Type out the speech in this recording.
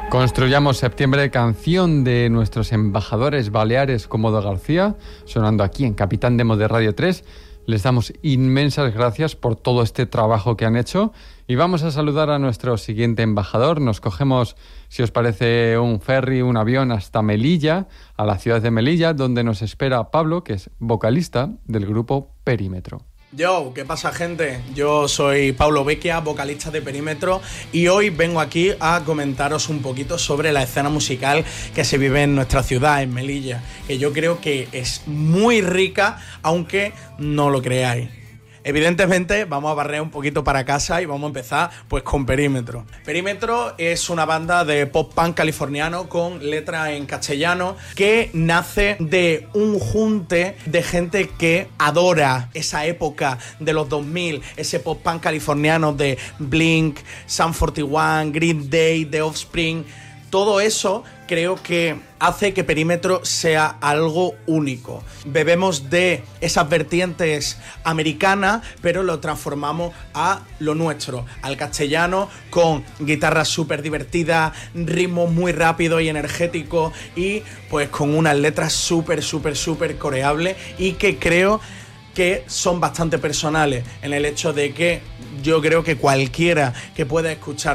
Construyamos septiembre, canción de nuestros embajadores baleares Cómodo García, sonando aquí en Capitán Demo de Radio 3. Les damos inmensas gracias por todo este trabajo que han hecho y vamos a saludar a nuestro siguiente embajador. Nos cogemos, si os parece, un ferry, un avión hasta Melilla, a la ciudad de Melilla, donde nos espera Pablo, que es vocalista del grupo Perímetro. Yo, ¿qué pasa, gente? Yo soy Pablo Vecchia, vocalista de Perímetro, y hoy vengo aquí a comentaros un poquito sobre la escena musical que se vive en nuestra ciudad, en Melilla, que yo creo que es muy rica, aunque no lo creáis. Evidentemente vamos a barrer un poquito para casa y vamos a empezar pues con Perímetro. Perímetro es una banda de pop-punk californiano con letra en castellano que nace de un junte de gente que adora esa época de los 2000, ese pop-punk californiano de Blink, Sum 41, Green Day, The Offspring. Todo eso creo que hace que Perímetro sea algo único. Bebemos de esas vertientes americanas, pero lo transformamos a lo nuestro, al castellano, con guitarras súper divertidas, ritmos muy rápidos y energéticos y pues con unas letras súper coreables y que creo que son bastante personales, en el hecho de que yo creo que cualquiera que pueda escuchar